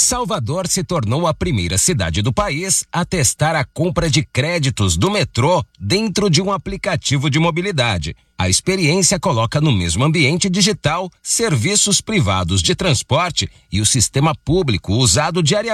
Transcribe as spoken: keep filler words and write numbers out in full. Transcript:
Salvador se tornou a primeira cidade do país a testar a compra de créditos do metrô dentro de um aplicativo de mobilidade. A experiência coloca no mesmo ambiente digital serviços privados de transporte e o sistema público usado diariamente